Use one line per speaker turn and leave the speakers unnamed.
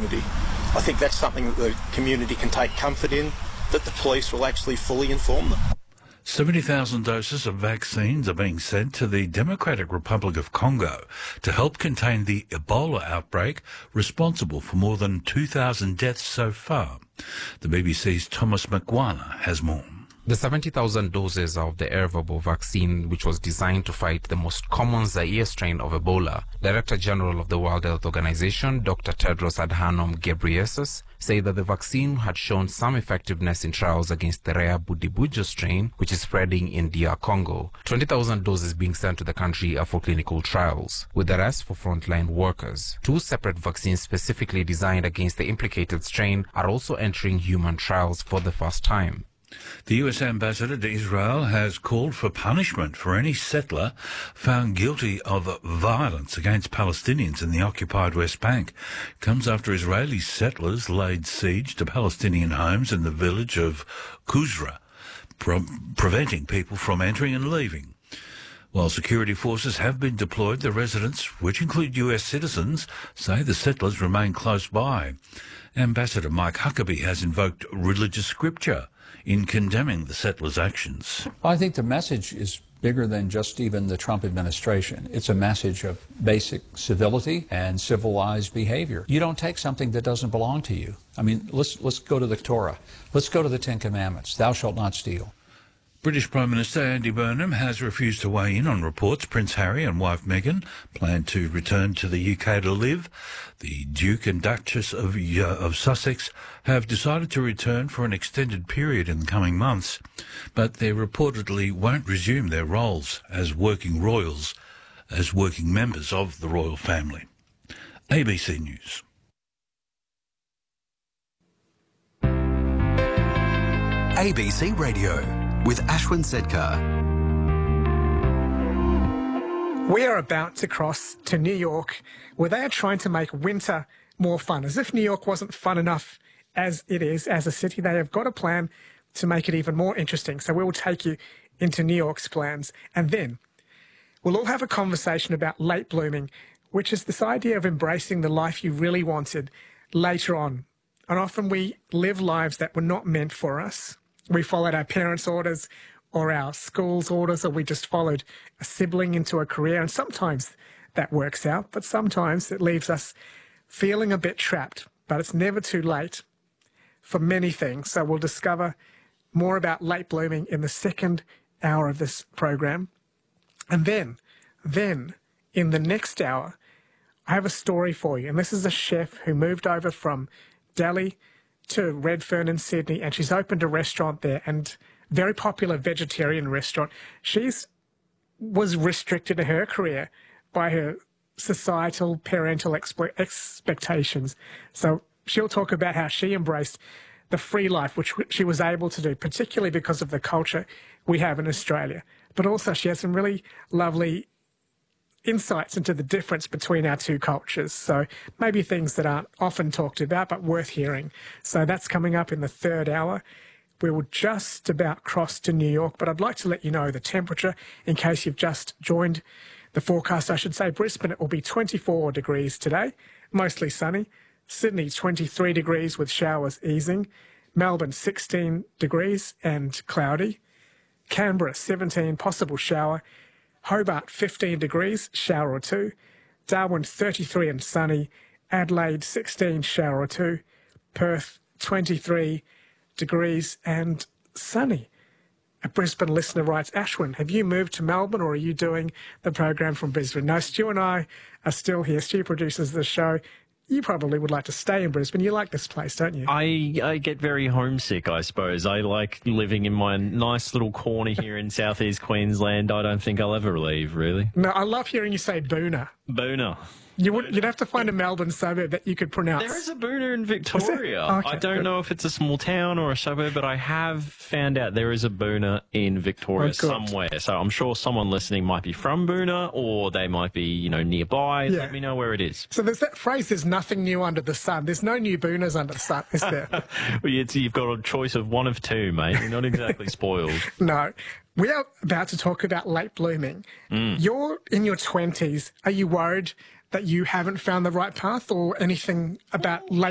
uncertainty. I think that's something that the community can take comfort in, that the police will actually fully inform them.
70,000 doses of vaccines are being sent to the Democratic Republic of Congo to help contain the Ebola outbreak responsible for more than 2,000 deaths so far. The BBC's Thomas McGuana has more.
The 70,000 doses of the Ervebo vaccine, which was designed to fight the most common Zaire strain of Ebola, Director General of the World Health Organization, Dr. Tedros Adhanom Ghebreyesus, said that the vaccine had shown some effectiveness in trials against the rare Budibujo strain, which is spreading in DR Congo. 20,000 doses being sent to the country are for clinical trials, with the rest for frontline workers. 2 separate vaccines specifically designed against the implicated strain are also entering human trials for the first time.
The US ambassador to Israel has called for punishment for any settler found guilty of violence against Palestinians in the occupied West Bank. It comes after Israeli settlers laid siege to Palestinian homes in the village of Qusra, preventing people from entering and leaving. While security forces have been deployed, the residents, which include US citizens, say the settlers remain close by. Ambassador Mike Huckabee has invoked religious scripture in condemning the settlers' actions.
I think the message is bigger than just even the Trump administration. It's a message of basic civility and civilized behavior. You don't take something that doesn't belong to you. I mean, let's go to the Torah. Let's go to the Ten Commandments. Thou shalt not steal.
British Prime Minister Andy Burnham has refused to weigh in on reports Prince Harry and wife Meghan plan to return to the UK to live. The Duke and Duchess of Sussex have decided to return for an extended period in the coming months, but they reportedly won't resume their roles as working royals, as working members of the royal family. ABC News.
ABC Radio with Ashwin Sedkar.
We are about to cross to New York, where they are trying to make winter more fun. As if New York wasn't fun enough as it is as a city, they have got a plan to make it even more interesting. So we will take you into New York's plans, and then we'll all have a conversation about late blooming, which is this idea of embracing the life you really wanted later on. And often we live lives that were not meant for us. We followed our parents' orders or our school's orders, or we just followed a sibling into a career. And sometimes that works out, but sometimes it leaves us feeling a bit trapped. But it's never too late for many things. So we'll discover more about late blooming in the second hour of this program. And then in the next hour, I have a story for you. And this is a chef who moved over from Delhi to Redfern in Sydney, and she's opened a restaurant there, and very popular vegetarian restaurant. Was restricted in her career by her societal parental expectations. So she'll talk about how she embraced the free life, which she was able to do, particularly because of the culture we have in Australia. But also she has some really lovely insights into the difference between our two cultures. So maybe things that aren't often talked about, but worth hearing. So that's coming up in the third hour. We will just about cross to New York, but I'd like to let you know the temperature in case you've just joined the forecast. I should say Brisbane, it will be 24 degrees today, mostly sunny. Sydney, 23 degrees with showers easing. Melbourne, 16 degrees and cloudy. Canberra, 17, possible shower. Hobart, 15 degrees, shower or two. Darwin, 33 and sunny. Adelaide, 16, shower or two. Perth, 23 degrees and sunny. A Brisbane listener writes, Ashwin, have you moved to Melbourne or are you doing the program from Brisbane? No, Stu and I are still here. Stu produces the show. You probably would like to stay in Brisbane. You like this place, don't you?
I get very homesick, I suppose. I like living in my nice little corner here in southeast Queensland. I don't think I'll ever leave, really.
No, I love hearing you say Boona.
Boona.
You'd have to find a Melbourne suburb that you could pronounce.
There is a Boona in Victoria.
Okay,
I don't know if it's a small town or a suburb, but I have found out there is a Boona in Victoria somewhere. So I'm sure someone listening might be from Boona, or they might be, nearby. Yeah. Let me know where it is.
So there's that phrase, there's nothing new under the sun. There's no new Boonas under the sun, is there?
Well, you've got a choice of one of two, mate. You're not exactly spoiled.
No. We are about to talk about late blooming. You're in your 20s. Are you worried that you haven't found the right path or anything about late